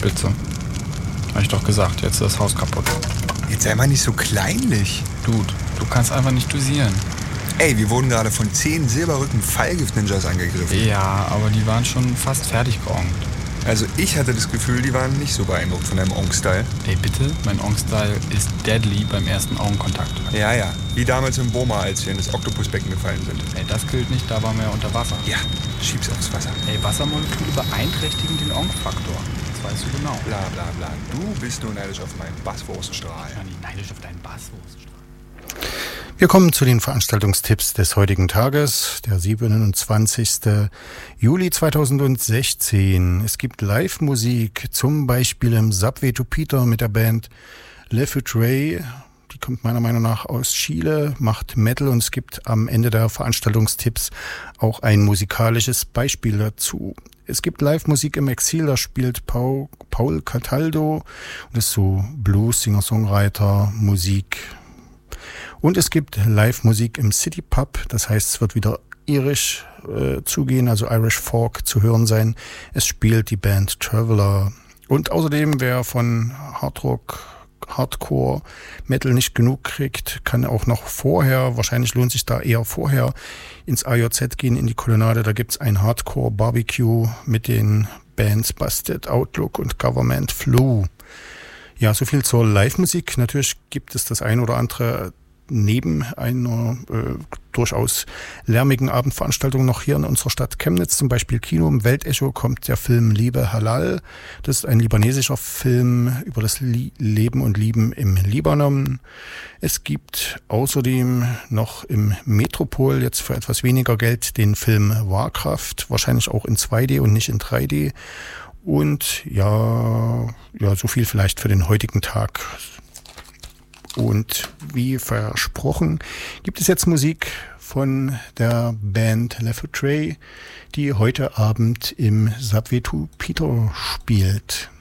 Spitze. Hab ich doch gesagt, jetzt ist das Haus kaputt. Jetzt sei mal nicht so kleinlich. Dude, du kannst einfach nicht dosieren. Ey, wir wurden gerade von 10 Silberrücken-Fallgift-Ninjas angegriffen. Ja, aber die waren schon fast fertig geonkt. Also ich hatte das Gefühl, die waren nicht so beeindruckt von deinem Onk-Style. Ey, bitte? Mein Onk-Style ist deadly beim ersten Augenkontakt. Ja. Wie damals im Boma, als wir in das Oktopusbecken gefallen sind. Ey, das gilt nicht, da waren wir ja unter Wasser. Ja, schieb's aufs Wasser. Ey, Wassermoleküle beeinträchtigen den Onk-Faktor. Das weißt du genau. Bla bla bla. Du bist nur neidisch auf meinen Basswurststrahl. Ja, nicht neidisch auf deinen Basswurststrahl. Wir kommen zu den Veranstaltungstipps des heutigen Tages, der 27. Juli 2016. Es gibt Live-Musik, zum Beispiel im Subway to Peter mit der Band Le Foutre. Die kommt meiner Meinung nach aus Chile, macht Metal, und es gibt am Ende der Veranstaltungstipps auch ein musikalisches Beispiel dazu. Es gibt Live-Musik im Exil, da spielt Paul Cataldo, das ist so Blues, Singer-Songwriter, Musik. Und es gibt Live-Musik im City Pub, das heißt, es wird wieder irisch zugehen, also Irish Folk zu hören sein. Es spielt die Band Traveller. Und außerdem, wer von Hardrock, Hardcore, Metal nicht genug kriegt, kann auch noch vorher, wahrscheinlich lohnt sich da eher vorher, ins AJZ gehen, in die Kolonnade. Da gibt's ein Hardcore-Barbecue mit den Bands Busted Outlook und Government Flu. Ja, so viel zur Live-Musik. Natürlich gibt es das ein oder andere neben einer durchaus lärmigen Abendveranstaltung noch hier in unserer Stadt Chemnitz, zum Beispiel Kino. Im Weltecho kommt der Film Liebe Halal. Das ist ein libanesischer Film über das Leben und Lieben im Libanon. Es gibt außerdem noch im Metropol jetzt für etwas weniger Geld den Film Warcraft, wahrscheinlich auch in 2D und nicht in 3D. Und ja, so viel vielleicht für den heutigen Tag. Und wie versprochen gibt es jetzt Musik von der Band Le Foutre, die heute Abend im Subway to Peter spielt.